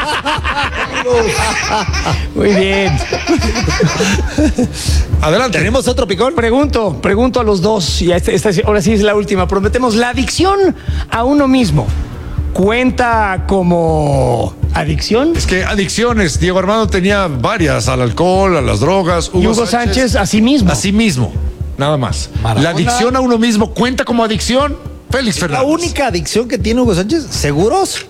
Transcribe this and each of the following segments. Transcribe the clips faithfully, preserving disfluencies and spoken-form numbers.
Muy bien. Adelante. ¿Tenemos otro picón? Pregunto, pregunto a los dos, y esta, esta, ahora sí es la última. Prometemos, la adicción a uno mismo ¿cuenta como adicción? Es que adicciones, Diego Armando tenía varias, al alcohol, a las drogas. Hugo y Hugo Sánchez, Sánchez a sí mismo. A sí mismo, nada más. Maradona. La adicción a uno mismo cuenta como adicción. Félix Fernández. La única adicción que tiene Hugo Sánchez, ¿seguros?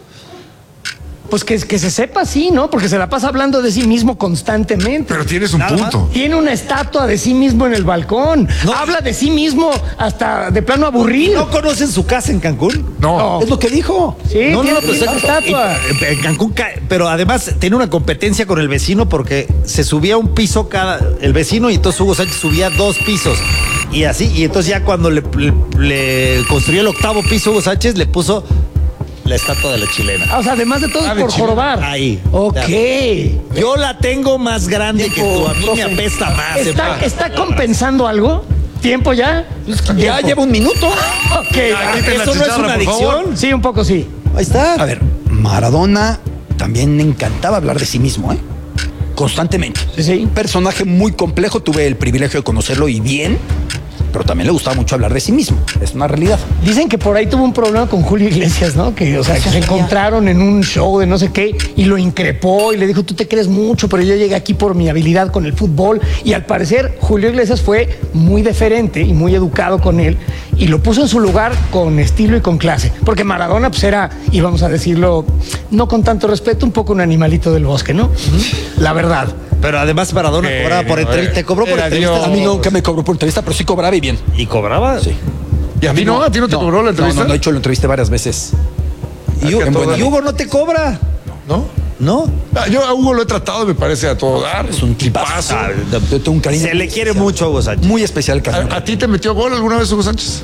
Pues que, que se sepa así, ¿no? Porque se la pasa hablando de sí mismo constantemente. Pero tienes un Nada punto. Más. Tiene una estatua de sí mismo en el balcón. No. Habla de sí mismo hasta de plano aburrido. ¿No conocen su casa en Cancún? No. no. Es lo que dijo. Sí, no, tiene no, pues, una estatua. Y, en Cancún, pero además tiene una competencia con el vecino porque se subía un piso cada el vecino y entonces Hugo Sánchez subía dos pisos. Y así, y entonces ya cuando le, le, le construyó el octavo piso, Hugo Sánchez le puso la estatua de la chilena. Ah, o sea, además de todo, ah, por jorobar. Ahí. Ok. Yo la tengo más grande Tiempo, que tú. A mí profe. me apesta más. ¿Está, ¿está compensando algo? ¿Tiempo ya? Ya Tiempo. lleva un minuto. Ok. Ah, ¿Eso no es una adicción? Sí, un poco sí. Ahí está. A ver, Maradona también le encantaba hablar de sí mismo, ¿eh? Constantemente. Sí, sí. Un personaje muy complejo. Tuve el privilegio de conocerlo y bien. Pero también le gustaba mucho hablar de sí mismo. Es una realidad. Dicen que por ahí tuvo un problema con Julio Iglesias, ¿no? Que, o sea, que se encontraron en un show de no sé qué y lo increpó y le dijo, tú te crees mucho, pero yo llegué aquí por mi habilidad con el fútbol. Y al parecer Julio Iglesias fue muy deferente y muy educado con él y lo puso en su lugar con estilo y con clase. Porque Maradona, pues era, y vamos a decirlo, no con tanto respeto, un poco un animalito del bosque, ¿no? La verdad. Pero además Maradona eh, cobraba por entrevista. ¿Te cobró por entrevista? A mí nunca me cobró por entrevista, pero sí cobraba y bien. ¿Y cobraba? Sí. ¿Y a mí no? ¿A ti no te no, cobró la entrevista? No, no, no, he hecho la entrevista varias veces. ¿Y, Hugo, ¿Y Hugo no te cobra? ¿No? ¿No? Ah, yo a Hugo lo he tratado, me parece, a todo dar. Es un tipazo. Ah, yo tengo un cariño. Se le quiere especial. mucho a Hugo Sánchez. Muy especial, cariño. ¿A, ¿A ti te metió gol alguna vez Hugo Sánchez?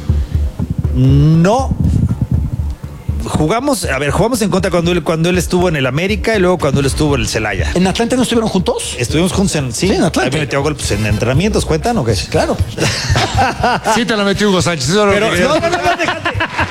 No. Jugamos, a ver, jugamos en contra cuando él, cuando él estuvo en el América y luego cuando él estuvo en el Celaya. ¿En Atlante no estuvieron juntos? Estuvimos juntos en, sí, sí en Atlante. A mí me metió gol pues, en entrenamientos, ¿cuentan o qué? Claro. Sí te la metió Hugo Sánchez. Pero, no, no, no, no, déjate.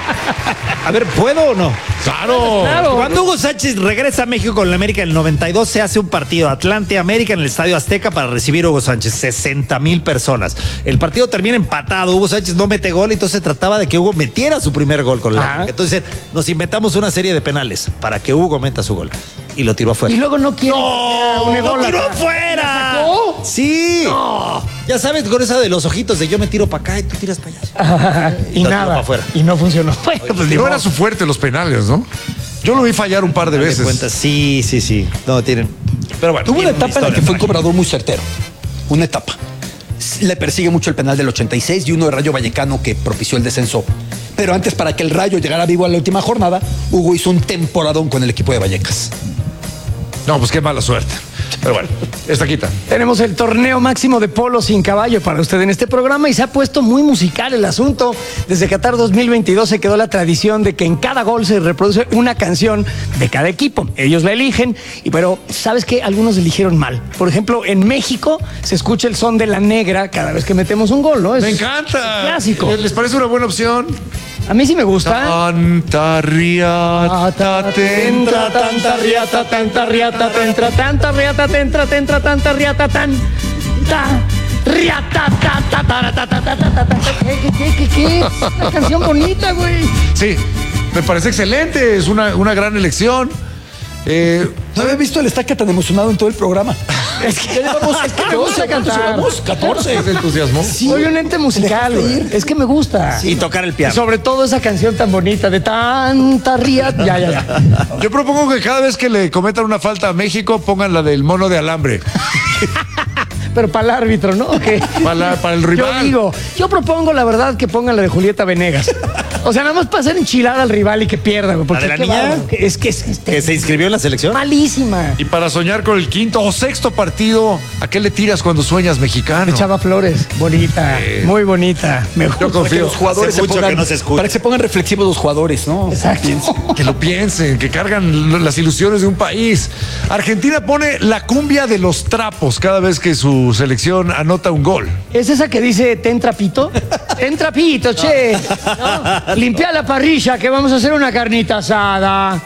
A ver, ¿puedo o no? Claro. claro. Cuando Hugo Sánchez regresa a México con la América en el noventa y dos, se hace un partido Atlante-América en el Estadio Azteca para recibir a Hugo Sánchez. sesenta mil personas. El partido termina empatado. Hugo Sánchez no mete gol, entonces se trataba de que Hugo metiera su primer gol con la América. Entonces nos inventamos una serie de penales para que Hugo meta su gol. Y lo tiró afuera. Y luego no quiere. ¡No! ¡Lo tiró afuera! ¿Sacó? Sí. No. Ya sabes, con esa de los ojitos de yo me tiro para acá y tú tiras para allá. y nada. Afuera. Y no funcionó. Oye, pues, no era su fuerte los penales, ¿no? Yo lo vi fallar un par de veces. Cuenta? Sí, sí, sí. No, tienen. Pero bueno. Tuvo una etapa en la que fue un cobrador muy certero. Una etapa. Le persigue mucho el penal del ochenta y seis y uno de Rayo Vallecano que propició el descenso. Pero antes, para que el Rayo llegara vivo a la última jornada, Hugo hizo un temporadón con el equipo de Vallecas. No, pues qué mala suerte. Pero bueno, esta quita. Tenemos el torneo máximo de polo sin caballo para usted en este programa y se ha puesto muy musical el asunto. Desde Qatar dos mil veintidós se quedó la tradición de que en cada gol se reproduce una canción de cada equipo. Ellos la eligen, y pero ¿sabes qué? Algunos eligieron mal. Por ejemplo, en México se escucha el son de la negra cada vez que metemos un gol, ¿no? Es, Me encanta. Es clásico. ¿Les parece una buena opción? A mí sí me gusta. Tanta riata, tentra, tanta riata, tanta riata, tentra, tanta riata, tentra, tentra, tanta riata, tan, ta, riata, ta, ta, ta, ta, ta, ta, ta, ta. ¿Qué, qué, qué, qué? Es una canción bonita, güey. Sí, me parece excelente, es una, una gran elección. Eh, no había visto el estaca tan emocionado en todo el programa. Es que, llevamos, es que me gusta cantar. catorce. ¿Se entusiasmó? Sí, soy un ente musical, güey. Es que me gusta. Sí, y tocar el piano. Y sobre todo esa canción tan bonita de tanta riata. Ya, ya, ya. Yo propongo que cada vez que le cometan una falta a México, pongan la del mono de alambre. Pero para el árbitro, ¿no? Okay. Para, para el rival. Yo digo, yo propongo la verdad que pongan la de Julieta Venegas. O sea, nada más para hacer enchilar al rival y que pierda, güey. ¿La de la niña? Es que es, este, que se inscribió en la selección. Malísima. Y para soñar con el quinto o sexto partido, ¿a qué le tiras cuando sueñas mexicano? Echaba Flores. Bonita. Eh, muy bonita. Me gusta. Yo confío. Para que los jugadores se pongan, que no se para que se pongan reflexivos los jugadores, ¿no? Exacto. Que lo piensen, que cargan las ilusiones de un país. Argentina pone la cumbia de los trapos cada vez que su selección anota un gol. ¿Es esa que dice ten trapito? Ten trapito, che. ¿No? Limpia la parrilla que vamos a hacer una carnita asada.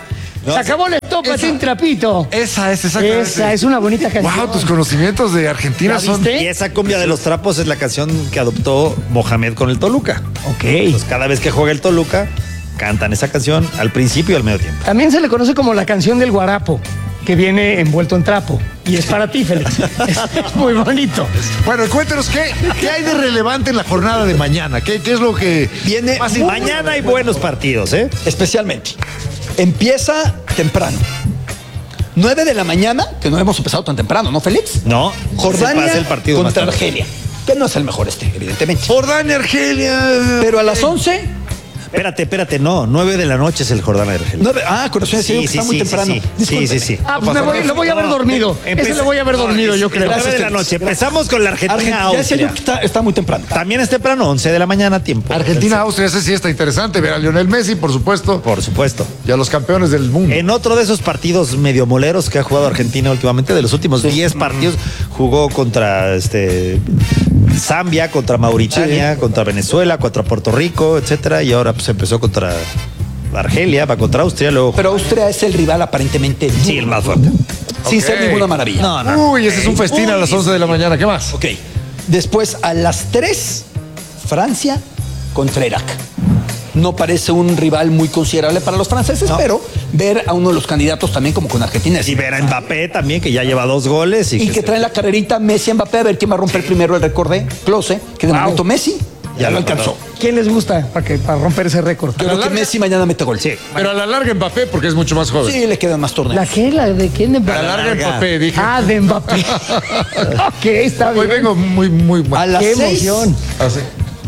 No, Se acabó la estopa esa- sin trapito. Esa es exactamente. Esa es una bonita canción. Wow, tus conocimientos de Argentina ¿Ya son. viste? Y esa cumbia de los trapos es la canción que adoptó Mohamed con el Toluca. Ok. Entonces, cada vez que juega el Toluca, cantan esa canción al principio y al medio tiempo. También se le conoce como la canción del guarapo, que viene envuelto en trapo. Y es para ti, Félix. Es, es muy bonito. Bueno, cuéntanos qué, qué hay de relevante en la jornada de mañana. ¿Qué, qué es lo que Viene Más mañana hay buenos partidos, ¿eh? especialmente. Empieza temprano. nueve de la mañana, que no hemos empezado tan temprano, ¿no, Félix? No. Jordania es el partido más contra tarde. Argelia, que no es el mejor este, evidentemente. Jordania, Argelia. Pero a las once, Espérate, espérate, no. nueve de la noche es el Jordana de Argelia. nueve, ah, con razón decía yo que está muy temprano. Sí, sí, Discúlpeme. sí, sí. Ah, pues me voy, lo voy a haber dormido. Ese lo voy a haber dormido, yo creo. nueve de la noche. Empezamos con la Argentina, ya decía Argentina-Austria. yo que está, está muy temprano. También es temprano, once de la mañana, tiempo. Argentina, Austria, ese sí está interesante. Ver a Lionel Messi, por supuesto. Por supuesto. Y a los campeones del mundo. En otro de esos partidos medio moleros que ha jugado Argentina últimamente, de los últimos diez partidos, jugó contra este Zambia, contra Mauritania, contra Venezuela, contra Puerto Rico, etcétera, y ahora pues empezó contra Argelia, va contra Austria, luego Pero Austria es el rival aparentemente duro, sí, el más fuerte. sin Ok. ser ninguna maravilla. No, no. Uy, ese es un festín a las once de la mañana. ¿Qué más? Ok. Después, a las tres, Francia contra Irak. No parece un rival muy considerable para los franceses, No. pero ver a uno de los candidatos también como con Argentina. es- Y ver a Mbappé también, que ya lleva dos goles. Y, Y que se- traen la carrerita Messi Mbappé a ver quién va a romper primero el récord de Klose, que de Wow. momento Messi ya Ya lo lo alcanzó. ¿Quién les gusta para, que, para romper ese récord? Yo creo que Messi mañana mete gol. Sí. Pero a la larga Mbappé, porque es mucho más joven. Sí, le quedan más torneos. ¿La qué? ¿La de quién? De A la Mbappé. larga larga. Mbappé, dije. Ah, de Mbappé. Ok, está Hoy bien. vengo muy, muy A mal. las Qué seis, emoción. Así.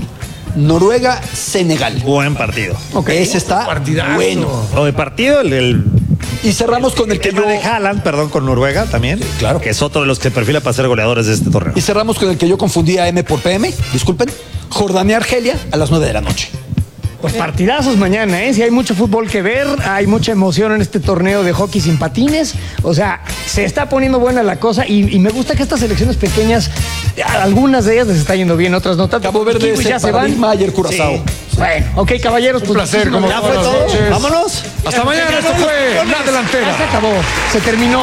Noruega, Senegal. Buen partido. Ok. Ese está Partidazo. bueno. O de partido, el, el Y cerramos con el que tema yo de Haaland, perdón, con Noruega también. claro. Que es otro de los que perfila para ser goleadores de este torneo. y cerramos con el que yo confundí a M por P M. Disculpen. Jordania, Argelia a las nueve de la noche. Pues partidazos mañana, ¿eh? Si hay mucho fútbol que ver, hay mucha emoción en este torneo de hockey sin patines. O sea, se está poniendo buena la cosa y, y me gusta que estas selecciones pequeñas, a algunas de ellas les está yendo bien, otras no tanto. Cabo Verde Kiwis es el ya se van. paradigma, ayer Curazao. Sí. Bueno, ok, caballeros. Un pues placer, como muchísimas ¿Ya fue buenas todo? noches. Vámonos. Hasta mañana, esto fue La Ya se Delantera. acabó, se terminó.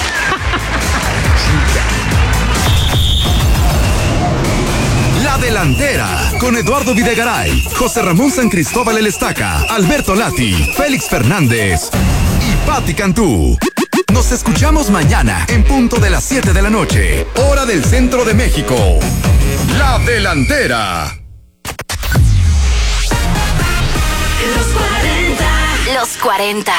La Delantera, con Eduardo Videgaray, José Ramón San Cristóbal El Estaca, Alberto Lati, Félix Fernández y Patti Cantú. Nos escuchamos mañana en punto de las siete de la noche, hora del centro de México. La Delantera. Los cuarenta. Los cuarenta.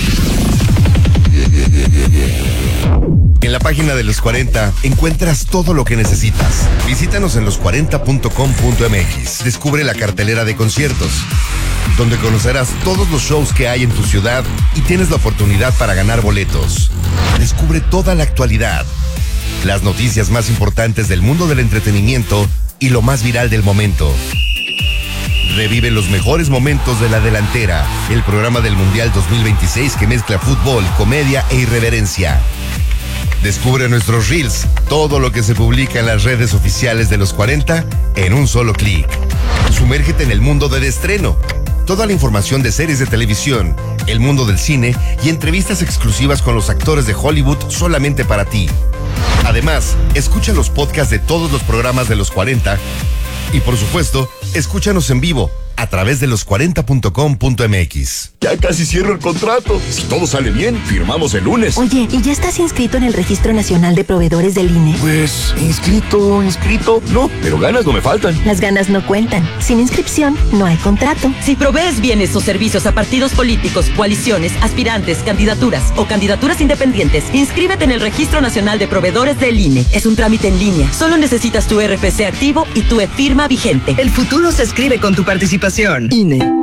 En la página de Los cuarenta encuentras todo lo que necesitas. Visítanos en los cuarenta punto com punto m x. Descubre la cartelera de conciertos, donde conocerás todos los shows que hay en tu ciudad y tienes la oportunidad para ganar boletos. Descubre toda la actualidad, las noticias más importantes del mundo del entretenimiento y lo más viral del momento. Revive los mejores momentos de La Delantera, el programa del Mundial dos mil veintiséis que mezcla fútbol, comedia e irreverencia. Descubre nuestros reels, todo lo que se publica en las redes oficiales de Los cuarenta en un solo clic. Sumérgete en el mundo del estreno. Toda la información de series de televisión, el mundo del cine y entrevistas exclusivas con los actores de Hollywood solamente para ti. Además, escucha los podcasts de todos los programas de Los cuarenta y, por supuesto, escúchanos en vivo a través de los cuarenta punto com punto m x. Ya casi cierro el contrato. Si todo sale bien, firmamos el lunes. Oye, ¿y ya estás inscrito en el Registro Nacional de Proveedores del I N E? Pues, inscrito, inscrito. No, pero ganas no me faltan. Las ganas no cuentan. Sin inscripción, no hay contrato. Si provees bienes o servicios a partidos políticos, coaliciones, aspirantes, candidaturas o candidaturas independientes, inscríbete en el Registro Nacional de Proveedores del I N E. Es un trámite en línea. Solo necesitas tu R F C activo y tu e-firma vigente. El futuro se escribe con tu participación. I N E.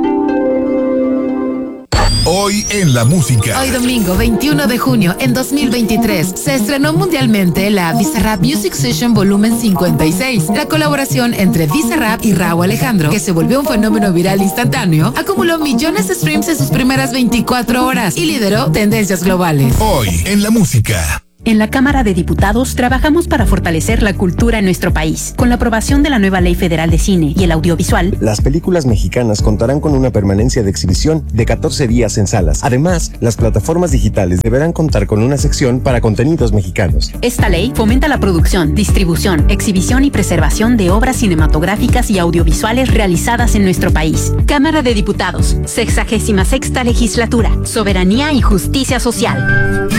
Hoy en la música. Hoy domingo veintiuno de junio en dos mil veintitrés se estrenó mundialmente la Bizarrap Music Session Volumen cincuenta y seis. La colaboración entre Bizarrap y Rauw Alejandro, que se volvió un fenómeno viral instantáneo, acumuló millones de streams en sus primeras veinticuatro horas y lideró tendencias globales. Hoy en la música. En la Cámara de Diputados trabajamos para fortalecer la cultura en nuestro país. Con la aprobación de la nueva Ley Federal de Cine y el Audiovisual, las películas mexicanas contarán con una permanencia de exhibición de catorce días en salas. Además, las plataformas digitales deberán contar con una sección para contenidos mexicanos. Esta ley fomenta la producción, distribución, exhibición y preservación de obras cinematográficas y audiovisuales realizadas en nuestro país. Cámara de Diputados, sexagésima sexta legislatura, soberanía y justicia social.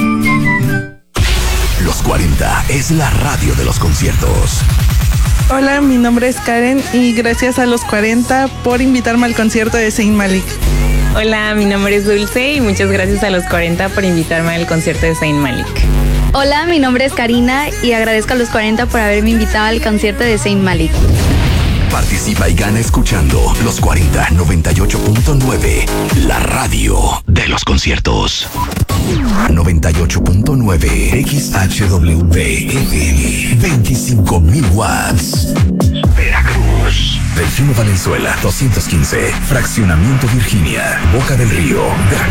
Los cuarenta es la radio de los conciertos. Hola, mi nombre es Karen y gracias a los cuarenta por invitarme al concierto de Zayn Malik. Hola, mi nombre es Dulce y muchas gracias a los cuarenta por invitarme al concierto de Zayn Malik. Hola, mi nombre es Karina y agradezco a los cuarenta por haberme invitado al concierto de Zayn Malik. Participa y gana escuchando Los cuarenta noventa y ocho punto nueve, la radio de los conciertos. noventa y ocho punto nueve X H W F M, veinticinco mil watts. Veracruz. Delfino Valenzuela, doscientos quince. Fraccionamiento Virginia, Boca del Río, Veracruz.